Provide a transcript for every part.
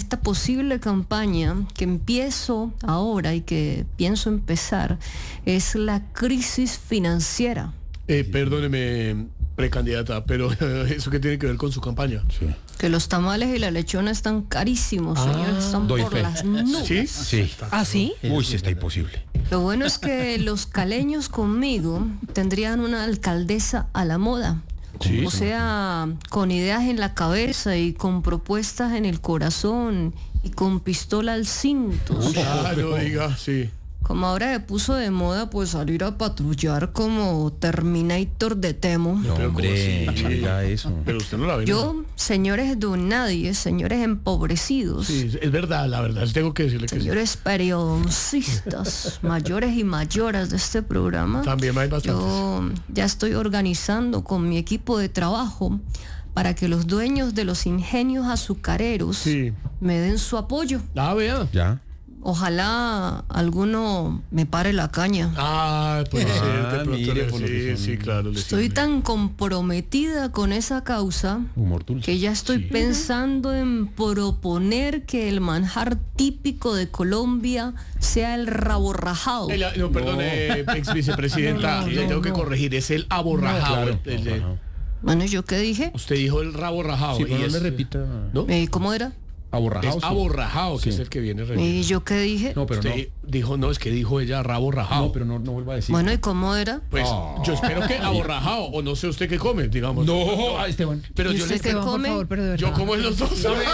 esta posible campaña que empiezo ahora y que pienso empezar es la crisis financiera. Perdóneme, precandidata, pero ¿eso qué tiene que ver con su campaña? Sí. Que los tamales y la lechona están carísimos, señores, están doy por fe. las nubes. Sí. ¿Ah, sí? Uy, sí está imposible. Lo bueno es que los caleños conmigo tendrían una alcaldesa a la moda. Sí. O sea, con ideas en la cabeza y con propuestas en el corazón y con pistola al cinto. No diga, sí. Como ahora se puso de moda pues salir a patrullar como Terminator de Temo. No, Pero hombre, ¿cómo así? no diga eso. Pero usted no la ve. Yo, señores don nadie, señores empobrecidos, Sí, es verdad, la verdad. Tengo que decirle que sí. señores periodistas, mayores y mayoras de este programa, También hay bastantes. yo ya estoy organizando con mi equipo de trabajo para que los dueños de los ingenios azucareros Sí. me den su apoyo. Ah, vea. ¿Ya? Ojalá alguno me pare la caña. Ah, puede ser. De pronto mire, por lo que sí, son. sí, claro. le Estoy sirve. tan comprometida con esa causa Humor dulce. que ya estoy pensando en proponer que el manjar típico de Colombia sea el rabo rajado. No, perdón, ex vicepresidenta, le tengo que corregir. Es el aborrajado. Claro. Bueno, ¿yo qué dije? Usted dijo el rabo rajado. Sí, pero y no es- le repita. ¿No? ¿Cómo era? Aborrajado. Es sí. aborrajado, que Sí. es el que viene ¿Y reñido. yo qué dije? No, pero no. Usted dijo, no, es que dijo ella rabo rajado. No, pero no vuelva a decir. Bueno, ¿y cómo era? Pues yo espero que aborrajado, o no sé usted qué come, digamos. No, Esteban. Pero ¿Y yo usted le qué Esteban, por come? favor, pero de verdad. yo como en los dos.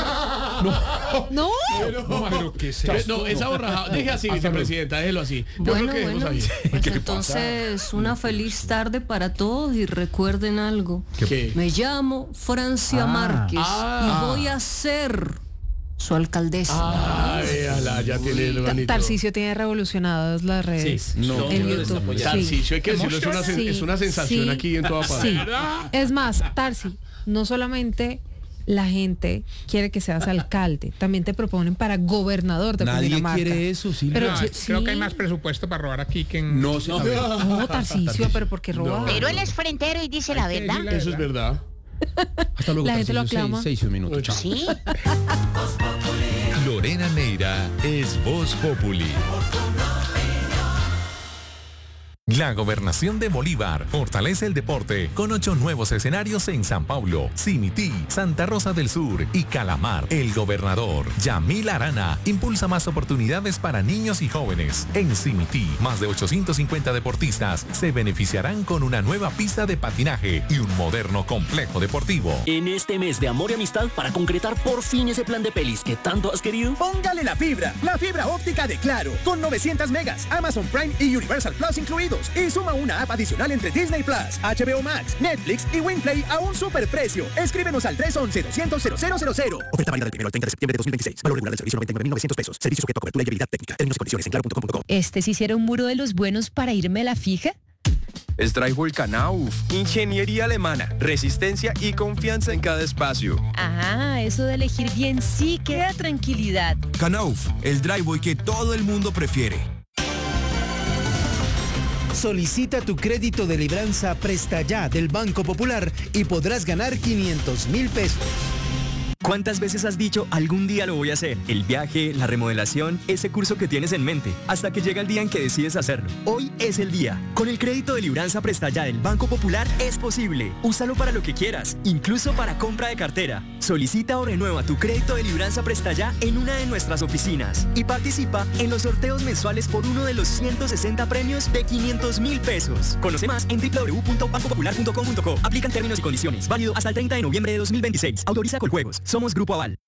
¡No! Pero ¿qué es esto? No, es aborrajado. Deje así, Hasta vicepresidenta, déjelo así. Yo Bueno, creo que dejemos bueno, ahí. pues ¿Qué le entonces una feliz tarde para todos y recuerden algo. ¿Qué? Me llamo Francia Márquez y voy a ser su alcaldesa. Ah, véala, ya tiene el organito. Tarcisio tiene revolucionadas las redes. No, en no, YouTube. Tarcisio, hay que decirlo, Sí, es una sensación sí, aquí en toda parte. Sí. Es más, Tarsi, no solamente la gente quiere que seas alcalde, también te proponen para gobernador de Nadie Cundinamarca. quiere eso, sí. Pero No, sí, creo que hay sí. más presupuesto para robar aquí que en... No, sí, a ver. No, Tarcisio, pero ¿por qué robar? Pero él es frentero y dice la Hay que verdad. decir la Eso es verdad. Hasta luego. La gente lo Tarcisio. aclama. 6 minutos. Chao. Sí. Lorena Neira es Voz Populi. La gobernación de Bolívar fortalece el deporte con 8 nuevos escenarios en San Paulo, Simití, Santa Rosa del Sur y Calamar. El gobernador Yamil Arana impulsa más oportunidades para niños y jóvenes. En Simití, más de 850 deportistas se beneficiarán con una nueva pista de patinaje y un moderno complejo deportivo. En este mes de amor y amistad, para concretar por fin ese plan de pelis que tanto has querido, Póngale la fibra óptica de Claro, con 900 megas, Amazon Prime y Universal Plus incluidos. Y suma una app adicional entre Disney Plus, HBO Max, Netflix y Winplay a un superprecio. Escríbenos al 311-200-0000. Oferta válida del 1 al 30 de septiembre de 2026. Valor regular del servicio 99.900 pesos. Servicio sujeto a cobertura y habilidad técnica. Términos y condiciones en claro.com.co. ¿Este sí hiciera un muro de los buenos para irme a la fija? Stryfol Knauf, ingeniería alemana, resistencia y confianza en cada espacio. Ah, eso de elegir bien sí que da tranquilidad. Knauf, el driveway que todo el mundo prefiere. Solicita tu crédito de libranza Presta Ya del Banco Popular y podrás ganar 500.000 pesos. ¿cuántas veces has dicho algún día lo voy a hacer? El viaje, la remodelación, ese curso que tienes en mente, hasta que llega el día en que decides hacerlo. Hoy es el día. Con el crédito de libranza Presta Ya del Banco Popular es posible. Úsalo para lo que quieras, incluso para compra de cartera. Solicita o renueva tu crédito de libranza Presta Ya en una de nuestras oficinas y participa en los sorteos mensuales por uno de los 160 premios de 500.000 pesos. Conoce más en www.bancopopular.com.co. Aplican términos y condiciones. Válido hasta el 30 de noviembre de 2026. Autoriza Coljuegos. Somos Grupo Aval.